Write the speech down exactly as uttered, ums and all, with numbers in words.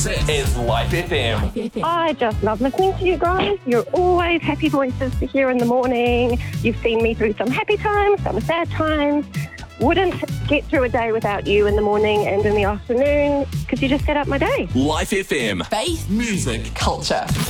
It's Life F M. I just love listening to you guys. You're always happy voices to hear in the morning. You've seen me through some happy times, some sad times. Wouldn't get through a day without you in the morning and in the afternoon because you just set up my day. Life F M. Faith, Music. culture.